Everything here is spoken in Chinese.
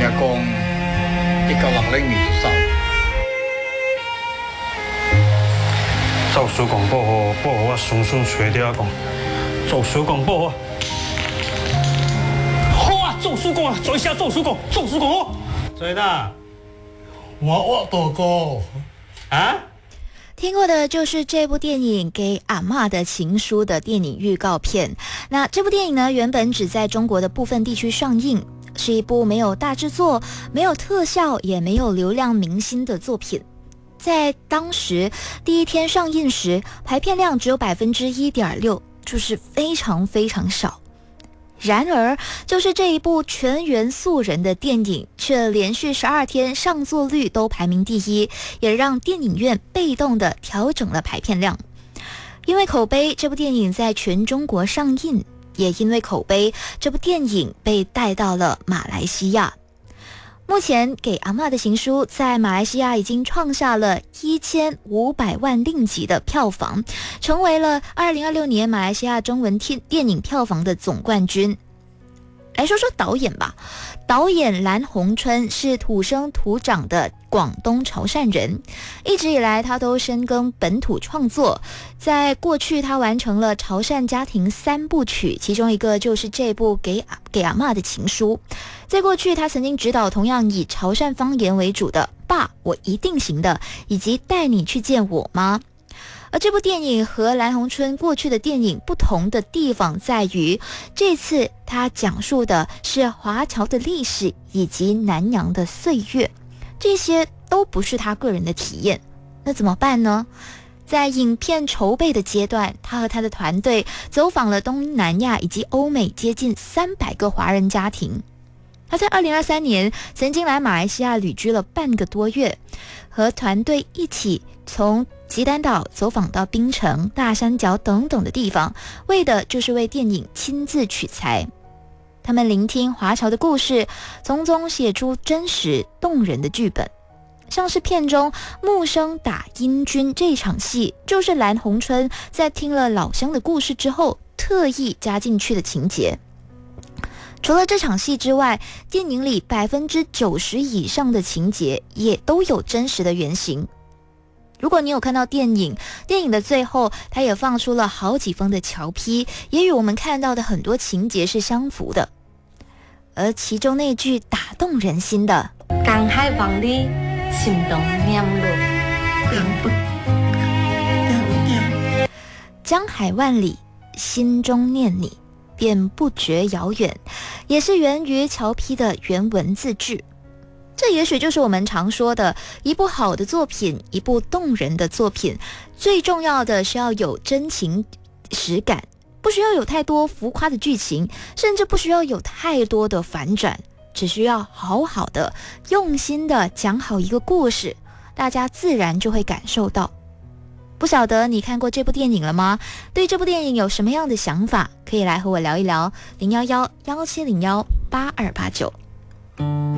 讲1960年出生。 做书公报好，我孙孙垂钓讲，做书公报好。好啊，做书公啊，做一下做书公，做书公好。所以呢，我多过啊。 听过的就是这部电影《给阿嬷的情书》的电影预告片。那这部电影呢，原本只在中国的部分地区上映，是一部没有大制作、没有特效、也没有流量明星的作品。在当时第一天上映时，排片量只有 1.6%， 就是非常非常少。然而，就是这一部全员素人的电影，却连续12天上座率都排名第一，也让电影院被动地调整了排片量。因为口碑，这部电影在全中国上映，也因为口碑，这部电影被带到了马来西亚。目前，《给阿嬷的情书》在马来西亚已经创下了1500万令吉的票房，成为了2026年马来西亚中文电影票房的总冠军。来说说导演吧，导演蓝洪春是土生土长的广东潮汕人，一直以来他都深耕本土创作。在过去，他完成了潮汕家庭3部曲，其中一个就是这部给阿嬷的情书。在过去，他曾经指导同样以潮汕方言为主的《爸，我一定行的》以及《带你去见我妈》。而这部电影和蓝洪春过去的电影不同的地方在于，这次他讲述的是华侨的历史以及南洋的岁月，这些都不是他个人的体验。那怎么办呢？在影片筹备的阶段，他和他的团队走访了东南亚以及欧美接近300个华人家庭。他在2023年曾经来马来西亚旅居了半个多月，和团队一起从吉丹岛走访到槟城、大三角等等的地方，为的就是为电影亲自取材。他们聆听华侨的故事，从中写出真实动人的剧本。像是片中木生打英军这场戏，就是蓝洪春在听了老乡的故事之后特意加进去的情节。除了这场戏之外，电影里90%以上的情节也都有真实的原型。如果你有看到电影的最后，它也放出了好几封的侨批，也与我们看到的很多情节是相符的。而其中那句打动人心的“江海万里，心中念你”，江海万里，心中念你，便不觉遥远，也是源于侨批的原文字句。这也许就是我们常说的，一部好的作品，一部动人的作品，最重要的是要有真情实感，不需要有太多浮夸的剧情，甚至不需要有太多的反转，只需要好好的用心的讲好一个故事，大家自然就会感受到。不晓得你看过这部电影了吗？对这部电影有什么样的想法，可以来和我聊一聊，011-1701-8289。